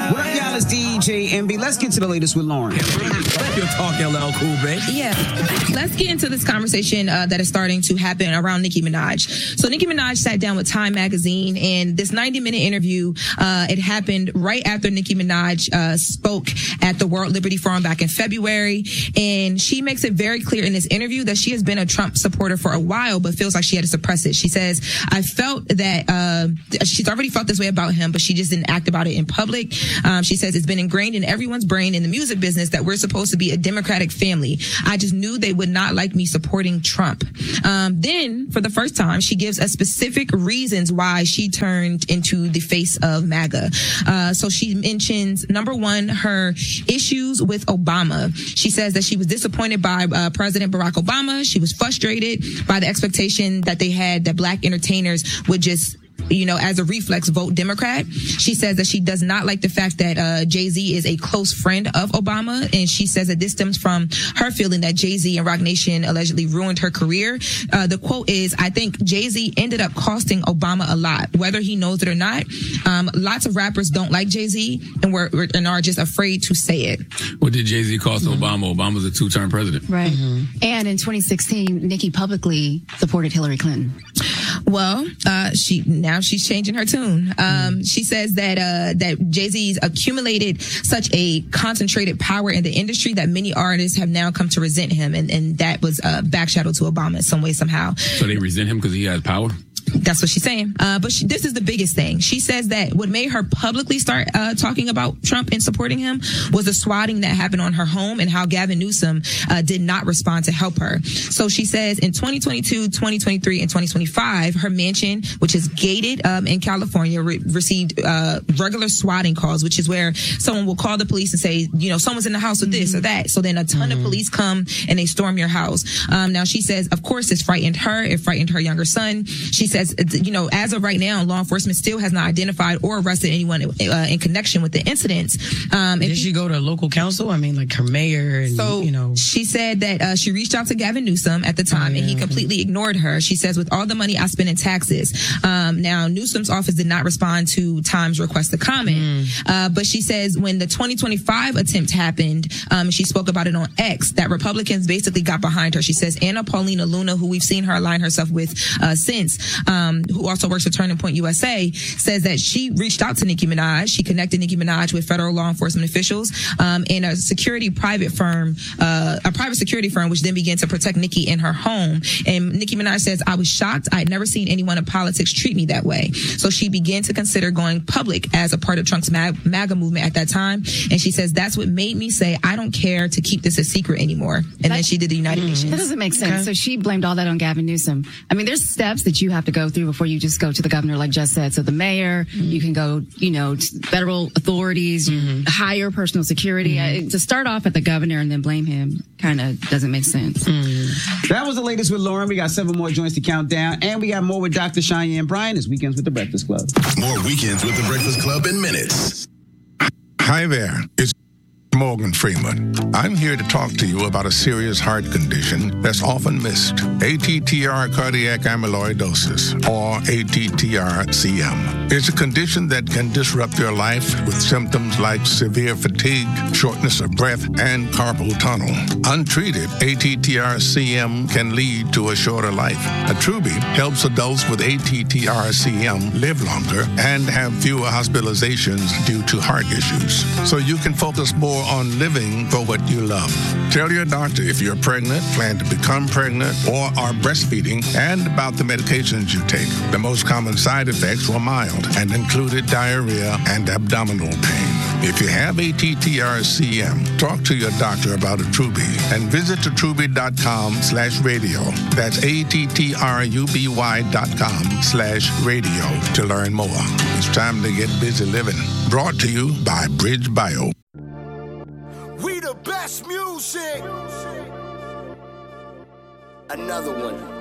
What up, y'all? It's DJ MB. Let's get to the latest with Lauren. You're talking LL Cool, babe. Yeah. Let's get into this conversation that is starting to happen around Nicki Minaj. So Nicki Minaj sat down with Time Magazine, and this 90-minute interview, it happened right after Nicki Minaj spoke at the World Liberty Forum back in February. And she makes it very clear in this interview that she has been a Trump supporter for a while, but feels like she had to suppress it. She says, I felt that she's already felt this way about him, but she just didn't act about it in public. She says it's been ingrained in everyone's brain in the music business that we're supposed to be a Democratic family. I just knew they would not like me supporting Trump. Then, for the first time, she gives a specific reasons why she turned into the face of MAGA. So she mentions, number one, her issues with Obama. She says that she was disappointed by President Barack Obama. She was frustrated by the expectation that they had that black entertainers would just, as a reflex, vote Democrat. She says that she does not like the fact that Jay-Z is a close friend of Obama, and she says that this stems from her feeling that Jay-Z and Roc Nation allegedly ruined her career. The quote is, I think Jay-Z ended up costing Obama a lot, whether he knows it or not. Lots of rappers don't like Jay-Z and are just afraid to say it. What did Jay-Z cost Obama? Obama's a 2-term president. Right. And in 2016, Nicki publicly supported Hillary Clinton. Well, she's changing her tune. She says that Jay-Z's accumulated such a concentrated power in the industry that many artists have now come to resent him, and that was back shadow to Obama in some way, somehow. So they resent him because he has power? That's what she's saying. But this is the biggest thing. She says that what made her publicly start talking about Trump and supporting him was the swatting that happened on her home and how Gavin Newsom did not respond to help her. So she says in 2022, 2023, and 2025, her mansion, which is gated in California, received regular swatting calls, which is where someone will call the police and say, someone's in the house with this or that. So then a ton of police come and they storm your house. Now she says, of course, this frightened her. It frightened her younger son. She says, as of right now, law enforcement still has not identified or arrested anyone in connection with the incidents. Did she go to local council? I mean, like her mayor and, She said that she reached out to Gavin Newsom at the time, and he completely ignored her. She says, with all the money I spent in taxes. Now, Newsom's office did not respond to Time's request to comment. But she says when the 2025 attempt happened, she spoke about it on X, that Republicans basically got behind her. She says Anna Paulina Luna, who we've seen her align herself with since, who also works for Turning Point USA, says that she reached out to Nicki Minaj. She connected Nicki Minaj with federal law enforcement officials and a private security firm, which then began to protect Nicki in her home. And Nicki Minaj says, I was shocked. I had never seen anyone in politics treat me that way. So she began to consider going public as a part of Trump's MAGA movement at that time. And she says, that's what made me say, I don't care to keep this a secret anymore. And then she did the United Nations. That doesn't make sense. Okay. So she blamed all that on Gavin Newsom. I mean, there's steps that you have to go through before you just go to the governor, like Jess said. So the mayor, you can go, to federal authorities, hire personal security. To start off at the governor and then blame him kind of doesn't make sense. That was the latest with Lauren. We got 7 more joints to count down, and we got more with Dr. Cheyenne Bryan. It's Weekends with the Breakfast Club. More Weekends with the Breakfast Club in minutes. Hi there. It's Morgan Freeman. I'm here to talk to you about a serious heart condition that's often missed. ATTR cardiac amyloidosis, or ATTR-CM. It's a condition that can disrupt your life with symptoms like severe fatigue, shortness of breath, and carpal tunnel. Untreated, ATTR-CM can lead to a shorter life. Attruby helps adults with ATTR-CM live longer and have fewer hospitalizations due to heart issues. So you can focus more on living for what you love. Tell your doctor if you're pregnant, plan to become pregnant, or are breastfeeding, and about the medications you take. The most common side effects were mild and included diarrhea and abdominal pain. If you have ATTR-CM, talk to your doctor about Attruby and visit attruby.com/radio. That's ATTRUBY.com/radio to learn more. It's time to get busy living. Brought to you by Bridge Bio. We the best music. Another one.